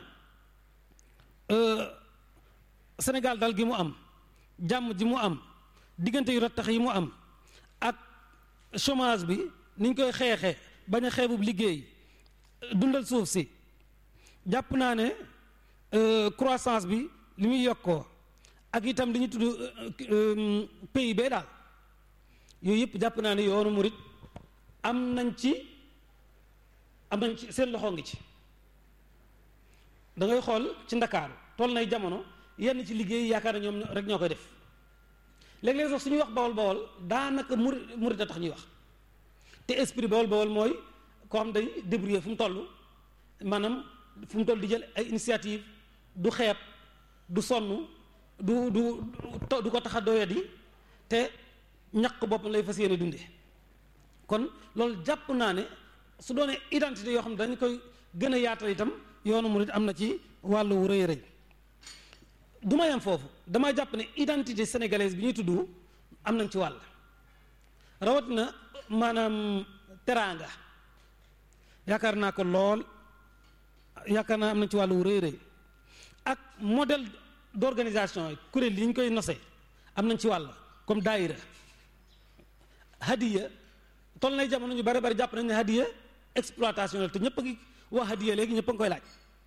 Sénégal dal gi mu am jàmm ji mu am diggante yu rattax yi mu am ak chômage bi ni ñu koy xeexee bañ a xeebub liggéey dundal suuf si jàpp naa ne croissance bi li muy yokkoo ak itam li ñu tudd P I B daal yooyu yëpp jàpp naa ne yoonu murit am nañ ci am nañ ci seen loxo ngi ci da ngay xool ci Ndakaaru toll nay jamono yenn ci liggéey yaakaar na ñoom rek ñoo koy def léeg-léeg sax suñuy wax bawol bawol daanaka murit murit a tax ñuy wax te esprit bawol bawol mooy koo xam day débrouiller fu mu toll maanaam fu mu toll di jël ay initiative du xeeb du sonn du du du ko tax a doyadi te ñaq boppam lay fas yéene dunde kon loolu jàpp naa ne su doonee identité yoo xam ne dañ koy gën a yaatal itam yoonu murit am na ci wàllu wu rëy rëy du ma yem foofu dama jàpp ne identité sénégalaise bi ñuy tudd am nañ ci wàll rawatina maanaam teraanga yaakaar naa ko lool yaakaar naa am nañ ci wàllu wu rëy rëy ak modèle d'organisation yi kuréel yi ñu koy nosee am nañ ci wàll comme daayira hadiya toll nay jamono ñu bari bari jàpp nañ ne hadiya exploitation la te ñëpp a ngi wax hadiya léegi ñëpp a ngi koy laaj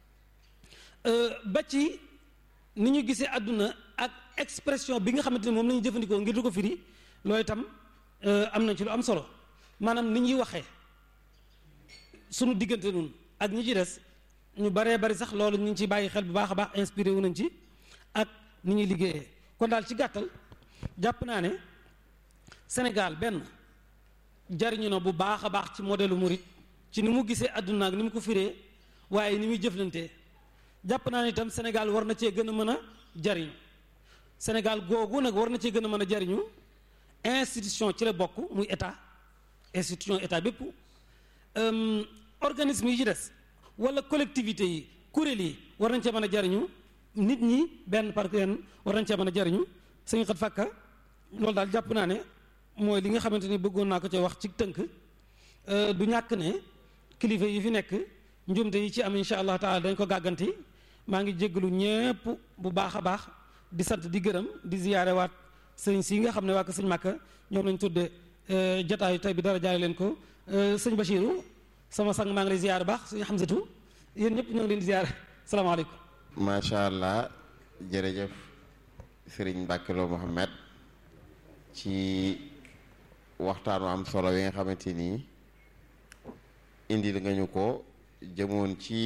ba ci ni ñu gisee àdduna ak expression bi nga xamante ne moom la ñuy jëfandikoo ngir di ko firi loolu itam am nañ ci lu am solo maanaam ni ñuy waxee sunu diggante nun ak ñi ci des ñu baree bari sax loolu ñu ngi ciy bàyyi xel bu baax a baax inspiré wu nañ ci ak ni ñuy liggéeyee kon daal ci gàttal jàpp naa ne Sénégal benn jariñu na bu baax a baax ci modèle murit ci ni mu gisee àdduna ak ni mu ko firee waaye ni muy jëflantee jàpp naa ne itam Sénégal war na cee gën a mën a jariñu Sénégal googu nag war na cee gën a mën a jariñu institution ci la bokk muy état institution état bépp organisme yi ci des wala collectivité yi kuréel yi war nañ cee mën a jariñu nit ñi benn par benn war nañ cee mën a jariñu sëñ xat fàkka loolu daal jàpp naa ne mooy li nga xamante ni bëggoon naa ko ci wax ci tënk du ñàkk ne kilifa yi fi nekk njuumte yi ci am insha allah taala dañ ko gàgganti maa ngi jéggalu ñépp bu baax a baax di sant di gërëm di ziyaare waat sëñ si nga xam ne waa ko sëñ Màkka ñoom lañ tudde jotaayu tey bi dara jaay leen ko sëñ Bachiru sama sang maa ngi lay ziyaare baax sëñ Xamsatu yéen ñëpp ñoo ngi leen di ziyaare salaamaaleykum macha allah jërëjëf sëriñ Mbàkke Lo Mohamed ci waxtaan wu am solo yi nga xamante ni indil nga ñu ko jëmoon ci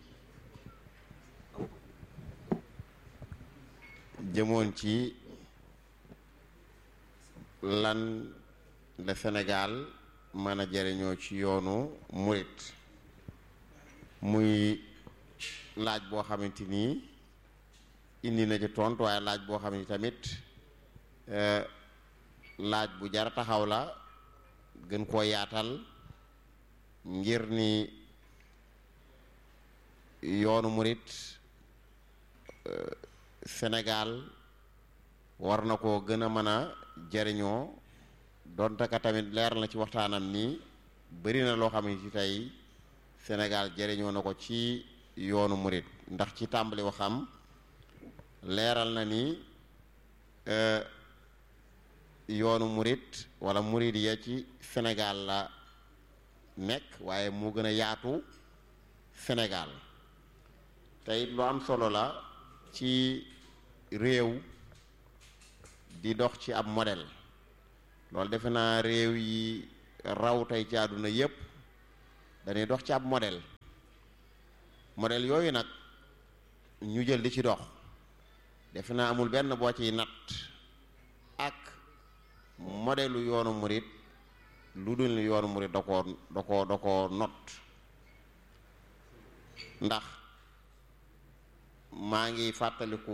jëmoon ci lan la Sénégal mën a jariñoo ci yoonu murit muy laaj boo xamante ni indi na ci tontu waaye laaj boo xam ni tamit laaj bu jar taxaw la gën koo yaatal ngir ni yoonu murit Sénégal war na koo gën a mën a jariñoo donte ka tamit leer na ci waxtaanam ni bari na loo xam ne ci tey Sénégal jariñoo na ko ci yoonu murit ndax ci tàmbali waxam leeral na ni yoonu murit wala murit ya ci Sénégal la nekk waaye moo gën a yaatu Sénégal tey lu am solo la ci réew di dox ci ab modèle loolu defe naa réew yi raw tey ci àdduna yépp dañuy dox ci ab modèle modèle yooyu nag ñu jël di ci dox defe naa amul benn boo ciy natt ak modèlu yoonu murit lu dul ni yoonu murit da koo da koo da koo not ndax maa ngi fàttaliku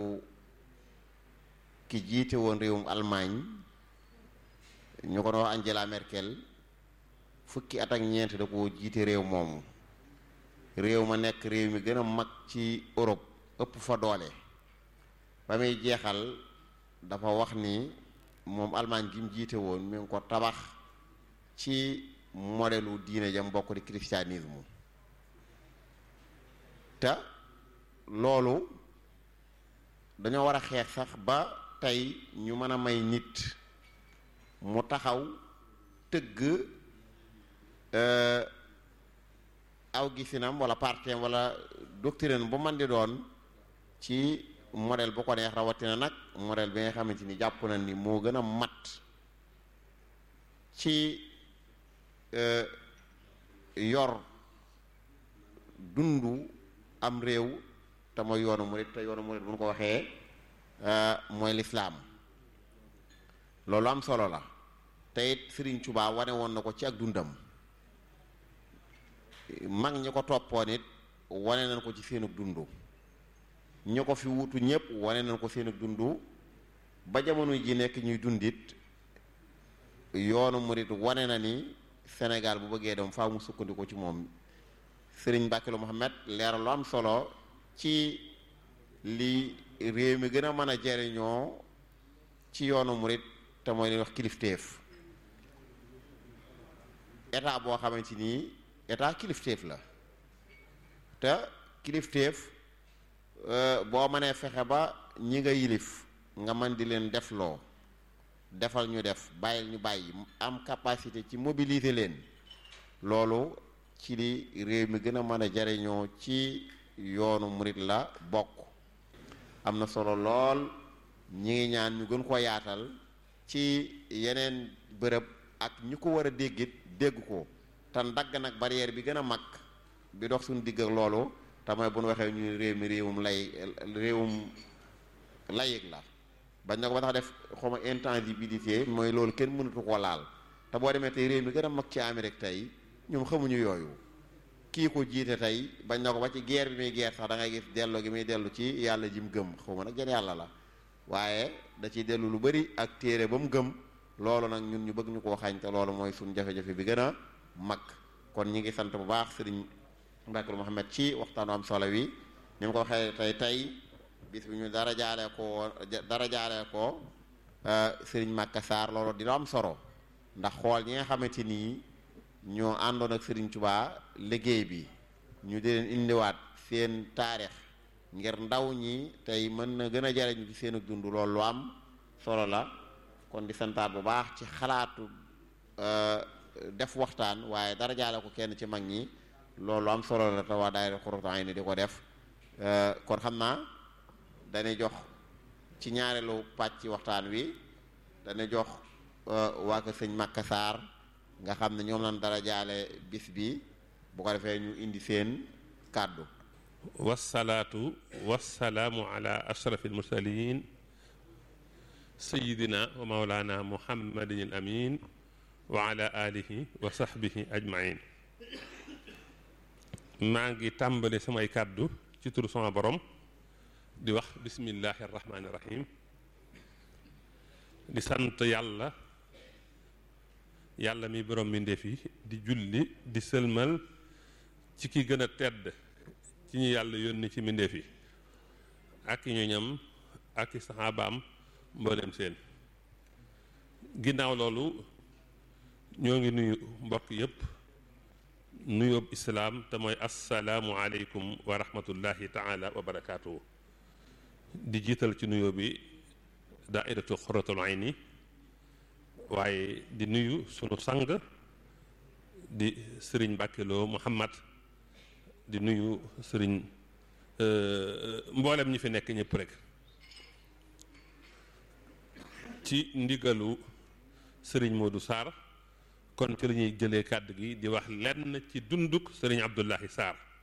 ki jiite woon réewum Allemagne ñu ko wax Angela Merkel fukki at ak ñeent da ko jiite réew moomu réew ma nekk réew mi gën a mag ci Europe ëpp fa doole ba muy jeexal dafa wax ni moom Allemagne gi mu jiite woon mi ngi ko tabax ci modèlu diine jam bokk di christianisme te loolu dañoo war a xeex sax ba tey ñu mën a may nit mu taxaw tëgg aw gisinam wala partem wala doctrine bu man di doon ci modèle bu ko neex rawatina nag modèle bi nga xamante ni jàpp na ni moo gën a mat ci yor dundu am réew te mooy yoonu murit te yoonu murit bu ñu ko waxee mooy lislaam loolu am solo la te it Sëriñ Tuubaa wane woon na ko ci ak dundam mag ñi ko toppoon it wane nañ ko ci seenug dundu ñu ko fi wutu ñëpp wane nañ ko seenug dundu ba jamono ji nekk ñuy dundit yoonu murit wane na ni Sénégal bu bëggee dem faaw mu sukkandiku ci moom Sëriñ Mbàkke Muhammad leeral lu am solo ci li réew mi gën a mën a jariñoo ci yoonu murit te mooy li wax kilifteef état boo xamante ni état kilifteef la te kilifteef boo mënee fexe ba ñi nga yilif nga mën di leen defloo defal ñu def bàyyil ñu bàyyi am capacité ci mobiliser leen loolu ci li réew mi gën a mën a jariñoo ci yoonu murit la bokk am na solo lool ñi ngi ñaan ñu gën ko yaatal ci yeneen bërëb ak ñu ko war a déggit dégg ko te dagg nag barrière bi gën a mag bi dox suñu digg ak loolu te mooy bu nu waxee ñu réew mi réewum lay réewum layig la bañ na ko ba tax def xawma intangibilité mooy loolu kenn mënatu koo laal te boo demee tey réew mi gën a mag ci Amérique tey ñoom xamuñu yooyu kii ko jiite tey bañ na ko ba ci guerre bi muy guerre sax da ngay gis delloo gi muy dellu ci yàlla ji mu gëm xaw ma nag jën yàlla la waaye da ciy dellu lu bari ak téere ba mu gëm loolu nag ñun ñu bëgg ñu koo xañ te loolu mooy suñu jafe-jafe bi gën a mag kon ñi ngi sant bu baax sëriñ Mbàkke Muhammad ci waxtaanu am solo wi ni mu ko waxee tey tey bis bi ñu dara jaaree ko dara jaaree ko sëriñ Màkka Sarr loolu dina am solo ndax xool ñi nga xamante nii ñoo àndoon ak Sëriñ Tuubaa liggéey bi ñu di leen indiwaat seen taarix ngir ndaw ñi tey mën na gën a jariñu ci seen ak dund loolu lu am solo la kon di santaat bu baax ci xalaatu def waxtaan waaye dara jaale ko kenn ci mag ñi loolu am solo la te waa daayira Xurratu Ayni di ko def kon xam naa dañuy jox ci ñaareelu pàcc ci waxtaan wi dañuy jox waa ko sëñ Makka Sarr nga xam ne ñoom lañ dara jaale bis bi bu ko defee ñu indi seen kàddu. wasalaatu wasalaamu ala ashrafil mursalin sayidina wa maulana muhammadin al amin wa ala alihi wa sahbihi ajmain. maa ngi tàmbali samay kàddu ci turu sama borom di wax bismillahi rahmaani rahim di sant yàlla yàlla mi borom mbindéef yi di julli di sëlmal ci ki gën a tedd ci ñu yàlla yónni ci mbindéef yi ak i ñoñam ak i saxaabaam mboolem seen. ginnaaw loolu ñoo ngi nuyu mbokk yépp nuyoob islaam te mooy assalaamu aleykum wa rahmatullahi taala wa barakaatuhu. di jiital ci nuyoo bi daairatu xuratul ayni waaye di nuyu sunu sang di sëriñ Mbàkkeloo Muhammad di nuyu sëriñ mboolem ñi fi nekk ñëpp rek ci ndigalu sëriñ Modou Sarr. kon ci la ñuy jëlee kàddu gi di wax lenn ci dunduk sëriñ Abdullahi Sarr